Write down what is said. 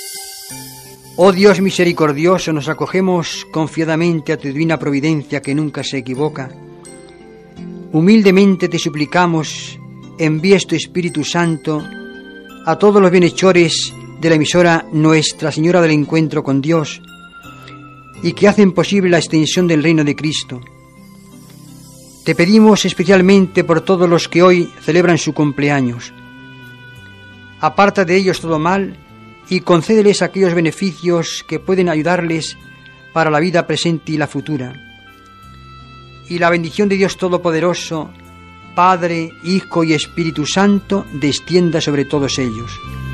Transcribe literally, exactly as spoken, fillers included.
Oh Dios misericordioso, nos acogemos confiadamente a tu divina providencia que nunca se equivoca. Humildemente te suplicamos, envíes tu Espíritu Santo a todos los bienhechores de la emisora Nuestra Señora del Encuentro con Dios y que hacen posible la extensión del reino de Cristo. Te pedimos especialmente por todos los que hoy celebran su cumpleaños. Aparta de ellos todo mal y concédeles aquellos beneficios que pueden ayudarles para la vida presente y la futura. Y la bendición de Dios Todopoderoso, Padre, Hijo y Espíritu Santo, descienda sobre todos ellos.